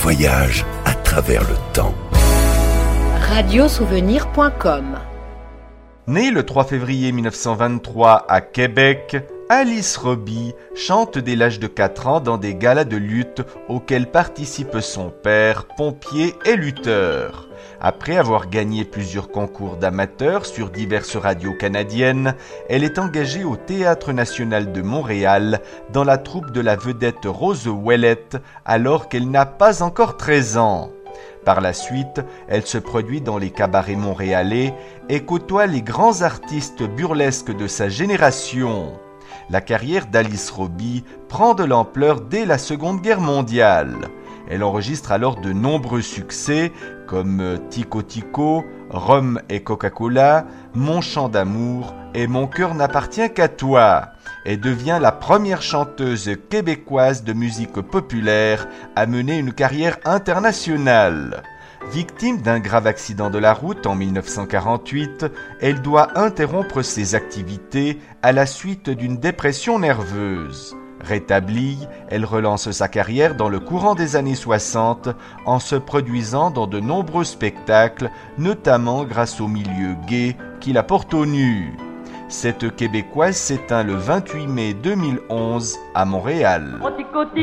voyage à travers le temps. Radiosouvenir.com. Née le 3 février 1923 à Québec, Alice Roby chante dès l'âge de 4 ans dans des galas de lutte auxquels participe son père, pompier et lutteur. Après avoir gagné plusieurs concours d'amateurs sur diverses radios canadiennes, elle est engagée au Théâtre national de Montréal dans la troupe de la vedette Rose Ouellette alors qu'elle n'a pas encore 13 ans. Par la suite, elle se produit dans les cabarets montréalais et côtoie les grands artistes burlesques de sa génération. La carrière d'Alice Roby prend de l'ampleur dès la Seconde Guerre mondiale. Elle enregistre alors de nombreux succès comme Tico Tico, Rhum et Coca-Cola, Mon chant d'amour et Mon cœur n'appartient qu'à toi, et devient la première chanteuse québécoise de musique populaire à mener une carrière internationale. Victime d'un grave accident de la route en 1948, elle doit interrompre ses activités à la suite d'une dépression nerveuse. Rétablie, elle relance sa carrière dans le courant des années 60 en se produisant dans de nombreux spectacles, notamment grâce au milieu gay qui la porte au nu. Cette Québécoise s'éteint le 28 mai 2011 à Montréal.